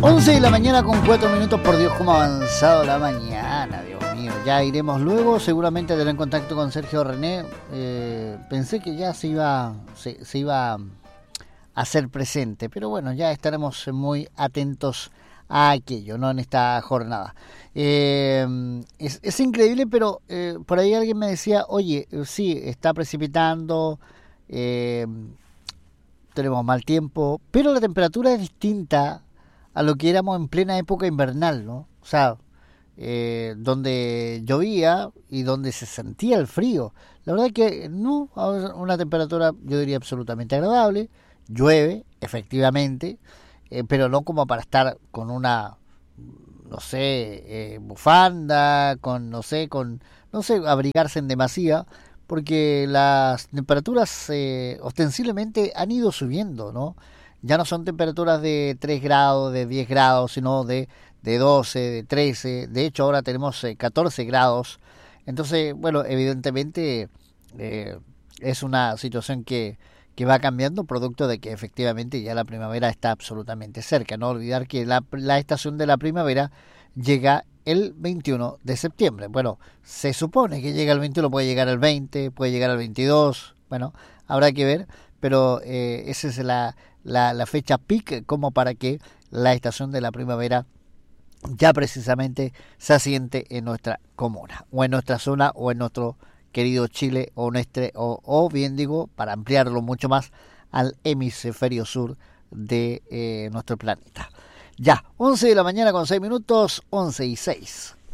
11 de la mañana con 4 minutos, por Dios, cómo ha avanzado la mañana, Dios mío. Ya iremos luego, seguramente tendré en contacto con Sergio René. Pensé que ya se iba a hacer presente, pero bueno, ya estaremos muy atentos a aquello, ¿no? En esta jornada. Es increíble, pero por ahí alguien me decía, oye, sí, está precipitando, tenemos mal tiempo, pero la temperatura es distinta a lo que éramos en plena época invernal, ¿no? O sea, donde llovía y donde se sentía el frío. La verdad que no, una temperatura, yo diría, absolutamente agradable. Llueve, efectivamente, pero no como para estar con una, no sé, bufanda, no sé, abrigarse en demasía, porque las temperaturas ostensiblemente han ido subiendo, ¿no? Ya no son temperaturas de 3 grados, de 10 grados, sino de 12, de 13. De hecho, ahora tenemos 14 grados. Entonces, bueno, evidentemente es una situación que va cambiando, producto de que efectivamente ya la primavera está absolutamente cerca. No olvidar que la estación de la primavera llega el 21 de septiembre. Bueno, se supone que llega el 21, puede llegar el 20, puede llegar el 22. Bueno, habrá que ver, pero esa es la fecha peak como para que la estación de la primavera ya precisamente se asiente en nuestra comuna, o en nuestra zona, o en nuestro querido Chile, o bien digo, para ampliarlo mucho más, al hemisferio sur de nuestro planeta. Ya, 11 de la mañana con 6 minutos, 11 y 6.